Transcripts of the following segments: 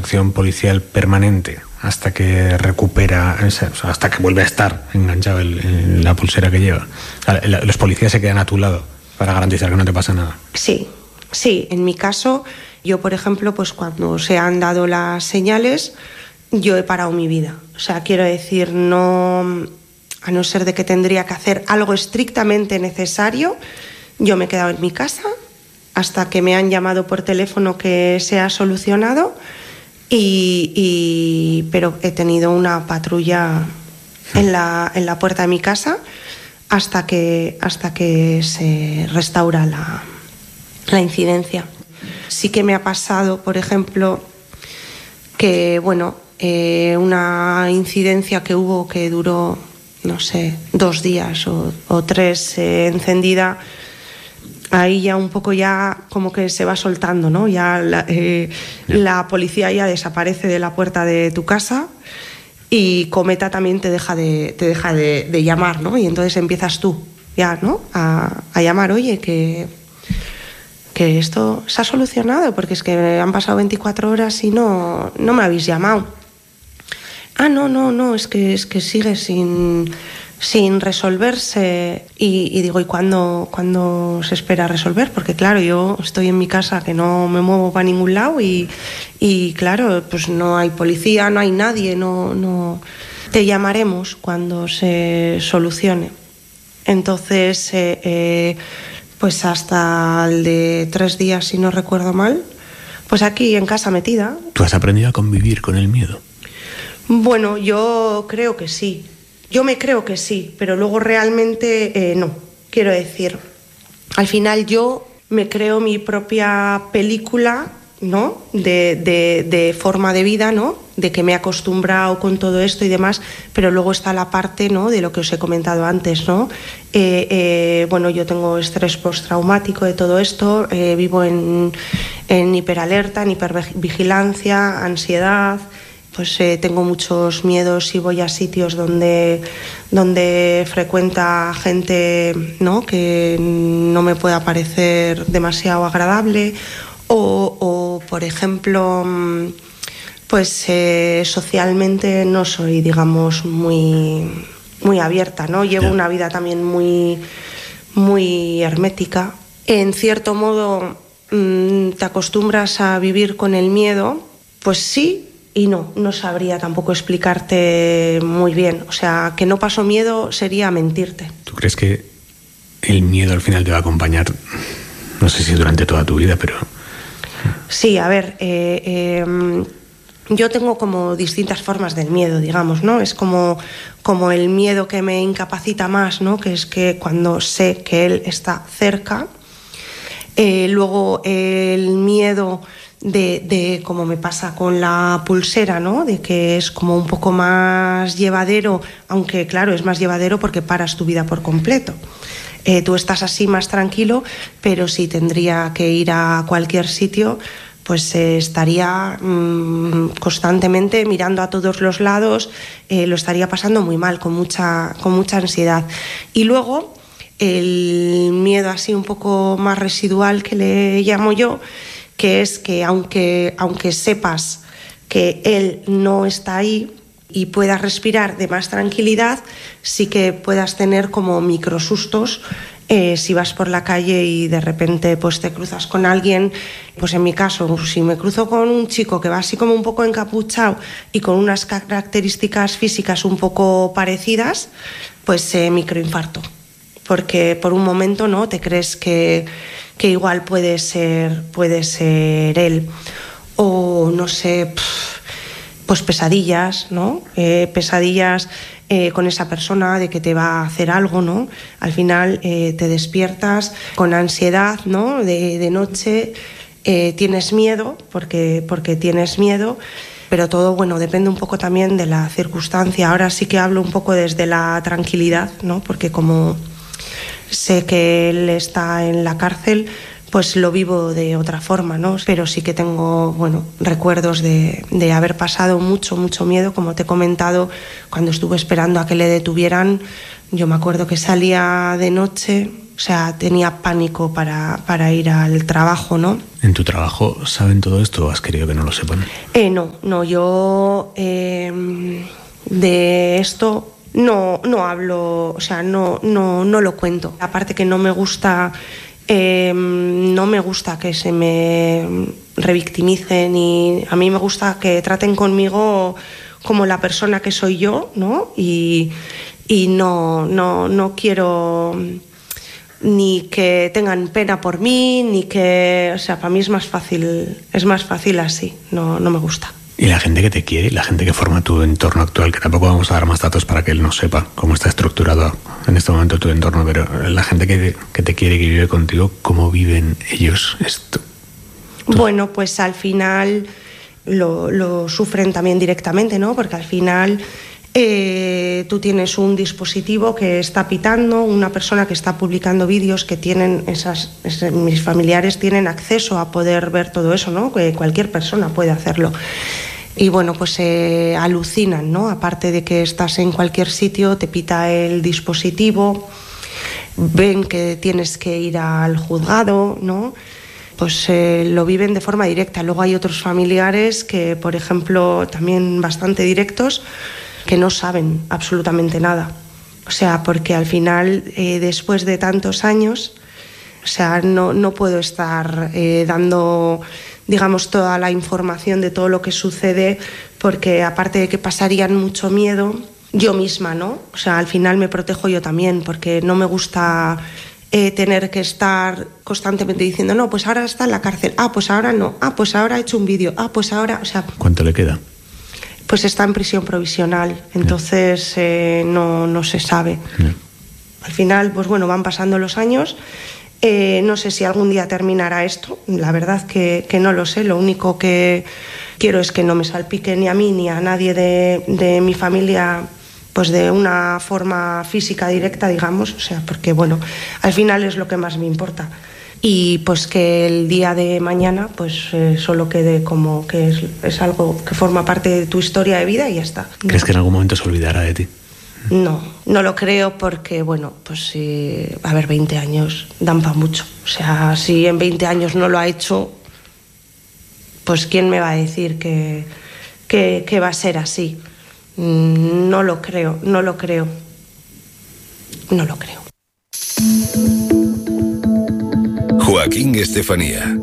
protección policial permanente hasta que recupera, o sea, hasta que vuelve a estar enganchado en la pulsera que lleva. O sea, los policías se quedan a tu lado para garantizar que no te pasa nada. Sí, en mi caso, yo por ejemplo, pues cuando se han dado las señales, yo he parado mi vida. O sea, quiero decir, no, a no ser de que tendría que hacer algo estrictamente necesario, yo me he quedado en mi casa hasta que me han llamado por teléfono que se ha solucionado, pero he tenido una patrulla en la puerta de mi casa hasta que se restaura la incidencia. Sí que me ha pasado, por ejemplo, que una incidencia que hubo que duró, no sé, 2 días o 3 encendida. Ahí ya un poco como que se va soltando, ¿no? Ya la policía ya desaparece de la puerta de tu casa y Cometa también te deja de llamar, ¿no? Y entonces empiezas tú ya, ¿no? A llamar, oye, que esto se ha solucionado, porque es que han pasado 24 horas y no me habéis llamado. Ah, no, es que sigue sin resolverse. Y digo, ¿y cuándo se espera resolver? Porque claro, yo estoy en mi casa que no me muevo para ningún lado y claro, pues no hay policía, no hay nadie, no. Te llamaremos cuando se solucione. Entonces, pues hasta el de 3 días, si no recuerdo mal, pues aquí en casa metida. ¿Tú has aprendido a convivir con el miedo? Bueno, yo creo que sí. Yo me creo que sí, pero luego realmente no. Quiero decir, al final yo me creo mi propia película, ¿no? De forma de vida, ¿no? De que me he acostumbrado con todo esto y demás, pero luego está la parte, ¿no? De lo que os he comentado antes, ¿no? Yo tengo estrés postraumático de todo esto, vivo en hiperalerta, en hipervigilancia, ansiedad. Pues tengo muchos miedos si voy a sitios donde frecuenta gente, ¿no? Que no me pueda parecer demasiado agradable o por ejemplo, pues socialmente no soy, digamos, muy abierta, ¿no? Llevo una vida también muy hermética. En cierto modo, te acostumbras a vivir con el miedo, pues sí. Y no sabría tampoco explicarte muy bien. O sea, que no paso miedo sería mentirte. ¿Tú crees que el miedo al final te va a acompañar, no sé si durante toda tu vida, pero...? Sí, a ver, yo tengo como distintas formas del miedo, digamos, ¿no? Es como el miedo que me incapacita más, ¿no? Que es que cuando sé que él está cerca. Luego el miedo de como me pasa con la pulsera, ¿no? De que es como un poco más llevadero, aunque claro, es más llevadero porque paras tu vida por completo. Tú estás así más tranquilo, pero si tendría que ir a cualquier sitio, pues estaría constantemente mirando a todos los lados, lo estaría pasando muy mal, con mucha ansiedad. Y luego el miedo así un poco más residual que le llamo yo, que es que aunque sepas que él no está ahí y puedas respirar de más tranquilidad, sí que puedas tener como microsustos si vas por la calle y de repente pues te cruzas con alguien. Pues en mi caso, si me cruzo con un chico que va así como un poco encapuchado y con unas características físicas un poco parecidas, pues microinfarto. Porque por un momento, ¿no?, te crees que igual puede ser él. O no sé, pues pesadillas, ¿no? Pesadillas con esa persona de que te va a hacer algo, ¿no? Al final te despiertas con ansiedad, ¿no? De noche tienes miedo porque tienes miedo. Pero todo, bueno, depende un poco también de la circunstancia. Ahora sí que hablo un poco desde la tranquilidad, ¿no? Porque como sé que él está en la cárcel, pues lo vivo de otra forma, ¿no? Pero sí que tengo, bueno, recuerdos de haber pasado mucho miedo, como te he comentado, cuando estuve esperando a que le detuvieran. Yo me acuerdo que salía de noche O sea, tenía pánico para ir al trabajo, ¿no? ¿En tu trabajo saben todo esto o has querido que no lo sepan? No, yo de esto no hablo, o sea, no lo cuento. Aparte que no me gusta que se me revictimicen, y a mí me gusta que traten conmigo como la persona que soy yo, ¿no? Y no quiero ni que tengan pena por mí, ni que, o sea, para mí es más fácil así, no me gusta. Y la gente que te quiere, la gente que forma tu entorno actual, que tampoco vamos a dar más datos para que él no sepa cómo está estructurado en este momento tu entorno, pero la gente que te quiere, que vive contigo, ¿cómo viven ellos esto? Bueno, pues al final lo sufren también directamente, ¿no? Porque al final tú tienes un dispositivo que está pitando, una persona que está publicando vídeos que tienen mis familiares tienen acceso a poder ver todo eso, ¿no? Que cualquier persona puede hacerlo. Y bueno, pues alucinan, ¿no? Aparte de que estás en cualquier sitio, te pita el dispositivo, ven que tienes que ir al juzgado, ¿no? Pues lo viven de forma directa. Luego hay otros familiares que, por ejemplo, también bastante directos, que no saben absolutamente nada. O sea, porque al final, después de tantos años, o sea, no puedo estar dando, digamos, toda la información de todo lo que sucede, porque aparte de que pasarían mucho miedo, yo misma, ¿no? O sea, al final me protejo yo también, porque no me gusta tener que estar constantemente diciendo, no, pues ahora está en la cárcel, pues ahora no, pues ahora ha hecho un vídeo, pues ahora, o sea... ¿Cuánto le queda? Pues está en prisión provisional, entonces no se sabe. Al final, pues bueno, van pasando los años. No sé si algún día terminará esto, la verdad que no lo sé. Lo único que quiero es que no me salpique ni a mí ni a nadie de mi familia, pues de una forma física directa, digamos, o sea, porque bueno, al final es lo que más me importa. Y pues que el día de mañana pues solo quede como que es algo que forma parte de tu historia de vida y ya está. ¿Crees que en algún momento se olvidará de ti? No lo creo, porque bueno, pues a ver, 20 años dan para mucho. O sea, si en 20 años no lo ha hecho, pues ¿quién me va a decir que va a ser así? No lo creo. Joaquín Estefanía.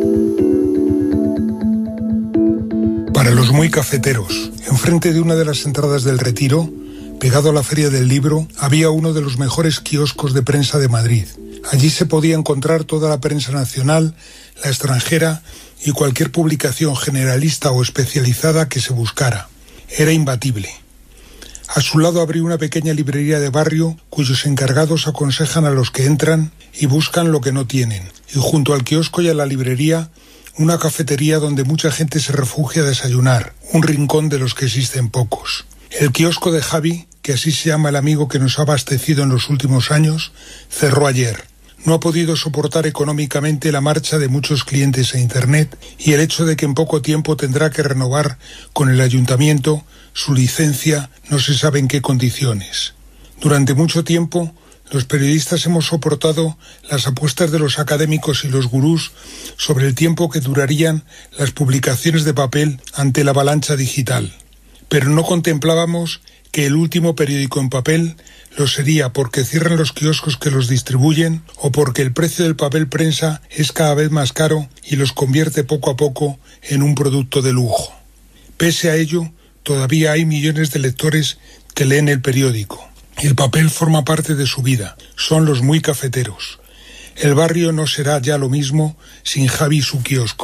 Para los muy cafeteros, enfrente de una de las entradas del Retiro, pegado a la Feria del Libro, había uno de los mejores kioscos de prensa de Madrid. Allí se podía encontrar toda la prensa nacional, la extranjera y cualquier publicación generalista o especializada que se buscara. Era imbatible. A su lado abrió una pequeña librería de barrio cuyos encargados aconsejan a los que entran y buscan lo que no tienen. Y junto al kiosco y a la librería, una cafetería donde mucha gente se refugia a desayunar, un rincón de los que existen pocos. El kiosco de Javi, que así se llama el amigo que nos ha abastecido en los últimos años, cerró ayer. No ha podido soportar económicamente la marcha de muchos clientes a Internet y el hecho de que en poco tiempo tendrá que renovar con el ayuntamiento su licencia, no se sabe en qué condiciones. Durante mucho tiempo, los periodistas hemos soportado las apuestas de los académicos y los gurús sobre el tiempo que durarían las publicaciones de papel ante la avalancha digital. Pero no contemplábamos que el último periódico en papel lo sería porque cierran los kioscos que los distribuyen o porque el precio del papel prensa es cada vez más caro y los convierte poco a poco en un producto de lujo. Pese a ello, todavía hay millones de lectores que leen el periódico. El papel forma parte de su vida, son los muy cafeteros. El barrio no será ya lo mismo sin Javi y su kiosco.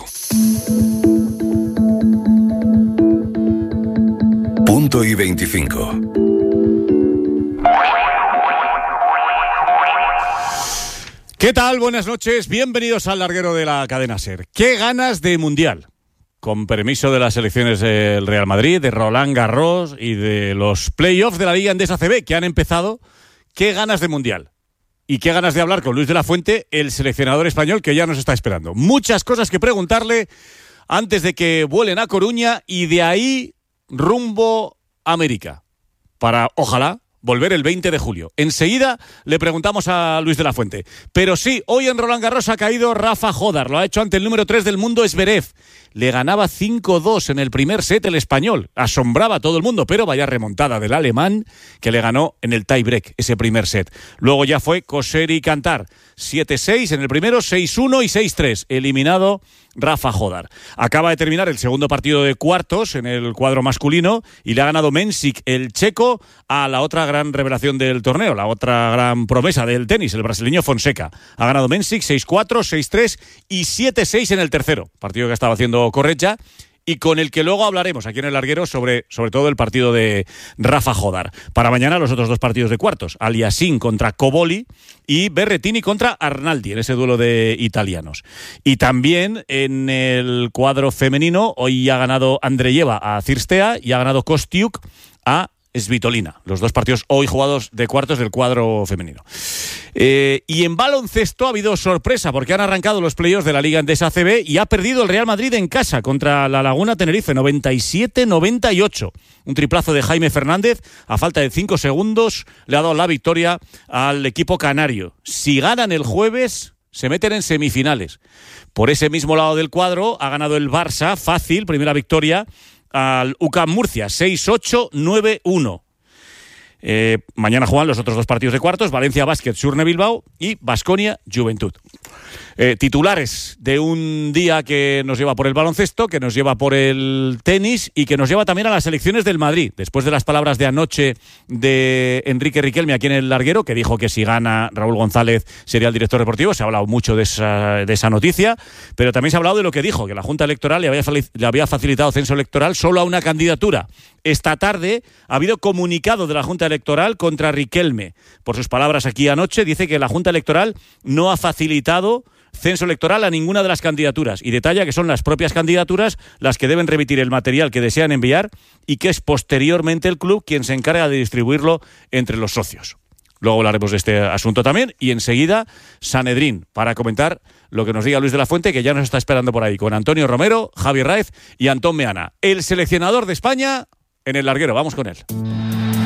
Punto y 25. ¿Qué tal? Buenas noches, bienvenidos al larguero de la cadena SER. ¡Qué ganas de mundial! Con permiso de las selecciones del Real Madrid, de Roland Garros y de los playoffs de la Liga Endesa CB que han empezado. ¡Qué ganas de mundial! Y qué ganas de hablar con Luis de la Fuente, el seleccionador español que ya nos está esperando. Muchas cosas que preguntarle antes de que vuelen a Coruña y de ahí rumbo a América. Para, ojalá, volver el 20 de julio. Enseguida le preguntamos a Luis de la Fuente. Pero sí, hoy en Roland Garros ha caído Rafa Jódar. Lo ha hecho ante el número 3 del mundo, Zverev. Le ganaba 5-2 en el primer set el español. Asombraba a todo el mundo, pero vaya remontada del alemán que le ganó en el tie-break ese primer set. Luego ya fue coser y cantar. 7-6 en el primero, 6-1 y 6-3. Eliminado Rafa Jódar. Acaba de terminar el segundo partido de cuartos en el cuadro masculino y le ha ganado Mensik, el checo, a la otra gran revelación del torneo, la otra gran promesa del tenis, el brasileño Fonseca. Ha ganado Mensik 6-4, 6-3 y 7-6 en el tercero. Partido que estaba haciendo Corretja y con el que luego hablaremos aquí en el larguero sobre todo el partido de Rafa Jódar. Para mañana los otros dos partidos de cuartos, Aliassime contra Coboli y Berrettini contra Arnaldi en ese duelo de italianos. Y también en el cuadro femenino hoy ha ganado Andreyeva a Cirstea y ha ganado Kostiuk a Svitolina, los dos partidos hoy jugados de cuartos del cuadro femenino. Y en baloncesto ha habido sorpresa porque han arrancado los playoffs de la Liga Endesa ACB y ha perdido el Real Madrid en casa contra la Laguna Tenerife, 97-98. Un triplazo de Jaime Fernández, a falta de 5 segundos, le ha dado la victoria al equipo canario. Si ganan el jueves, se meten en semifinales. Por ese mismo lado del cuadro ha ganado el Barça, fácil, primera victoria, al UCAM Murcia, 6-8, 9-1. Mañana juegan los otros dos partidos de cuartos, Valencia Basket, Surne Bilbao y Baskonia Juventud. Titulares de un día que nos lleva por el baloncesto, que nos lleva por el tenis y que nos lleva también a las elecciones del Madrid. Después de las palabras de anoche de Enrique Riquelme aquí en el larguero, que dijo que si gana Raúl González sería el director deportivo, se ha hablado mucho de esa noticia, pero también se ha hablado de lo que dijo, que la Junta Electoral le había facilitado censo electoral solo a una candidatura. Esta tarde ha habido comunicado de la Junta Electoral contra Riquelme. Por sus palabras aquí anoche, dice que la Junta Electoral no ha facilitado censo electoral a ninguna de las candidaturas y detalla que son las propias candidaturas las que deben remitir el material que desean enviar y que es posteriormente el club quien se encarga de distribuirlo entre los socios. Luego hablaremos de este asunto también y enseguida Sanedrín para comentar lo que nos diga Luis de la Fuente, que ya nos está esperando por ahí con Antonio Romero, Javi Raez y Antón Meana. El seleccionador de España en el larguero. Vamos con él.